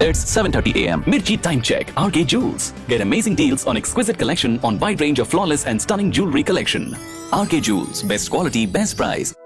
It's 7:30 a.m. Mirchi time check. RK Jewels. Get amazing deals on exquisite collection on wide range of flawless and stunning jewelry collection. RK Jewels. Best quality, best price.